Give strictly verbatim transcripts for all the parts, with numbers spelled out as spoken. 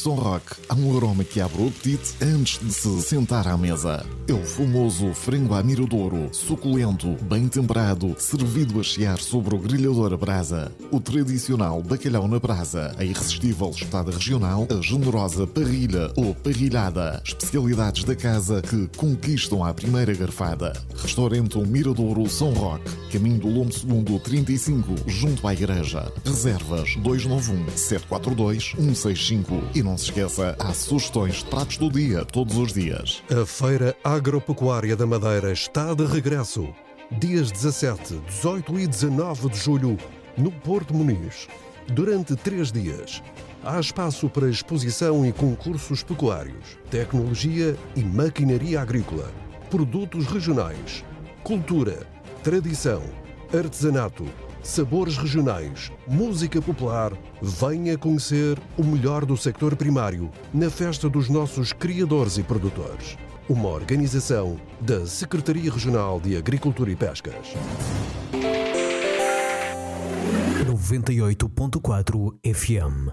Som Rock há um aroma que abre o apetite antes de se sentar à mesa. É o famoso frango à miradouro, suculento, bem temperado, servido a chiar sobre o grelhador a brasa. O tradicional bacalhau na brasa, a irresistível espetada regional, a generosa parrilha ou parrilhada. Especialidades da casa que conquistam à primeira garfada. Restaurante O Miradouro Som Rock, caminho do Lombo Segundo trinta e cinco, junto à igreja. Reservas dois nove um, sete quatro dois, um seis cinco. E não se esqueça, há sugestões de pratos do dia todos os dias. A Feira Agropecuária da Madeira está de regresso. Dias dezassete, dezoito e dezanove de julho, no Porto Muniz. Durante três dias, há espaço para exposição e concursos pecuários, tecnologia e maquinaria agrícola, produtos regionais, cultura, tradição, artesanato, sabores regionais, música popular. Venha conhecer o melhor do sector primário na festa dos nossos criadores e produtores. Uma organização da Secretaria Regional de Agricultura e Pescas. noventa e oito ponto quatro F M.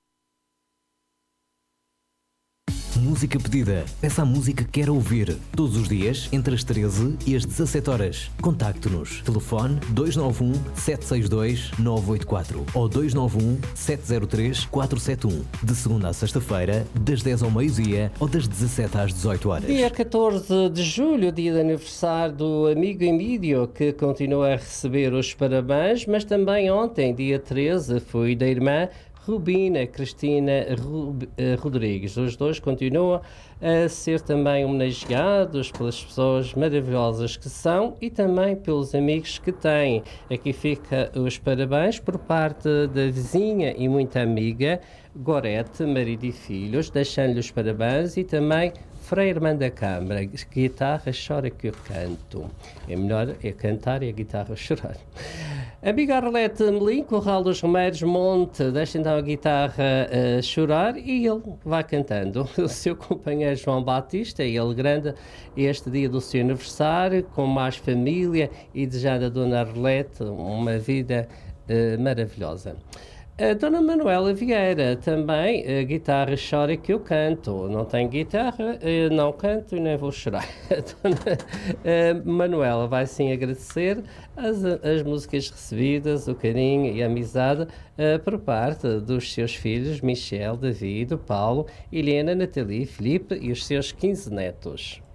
Música pedida. Peça a música que quer ouvir. Todos os dias, entre as treze e as dezassete horas. Contacte-nos. Telefone dois nove um, sete seis dois, nove oito quatro ou dois nove um, sete zero três, quatro sete um. De segunda a sexta-feira, das dez ao meio-dia ou das dezassete às dezoito horas. Dia catorze de julho, dia de aniversário do amigo Emílio, que continua a receber os parabéns, mas também ontem, dia treze, foi da irmã Rubina Cristina Rodrigues. Os dois continuam a ser também homenageados pelas pessoas maravilhosas que são e também pelos amigos que têm. Aqui fica os parabéns por parte da vizinha e muita amiga Gorete, marido e filhos, deixando-lhe os parabéns, e também Frei Irmã da Câmara, guitarra chora que eu canto. É melhor é cantar e a guitarra chorar. Amiga Arlete Melim, Corral dos Romeiros, Monte, deixa então a guitarra uh, chorar e ele vai cantando. O seu companheiro João Batista, ele grande este dia do seu aniversário, com mais família e desejando a Dona Arlete uma vida uh, maravilhosa. A Dona Manuela Vieira também, a guitarra chora que eu canto. Não tenho guitarra, não canto e nem vou chorar. A Dona a Manuela vai sim agradecer as, as músicas recebidas, o carinho e a amizade uh, por parte dos seus filhos Michel, David, Paulo, Helena, Nathalie, Filipe e os seus quinze netos.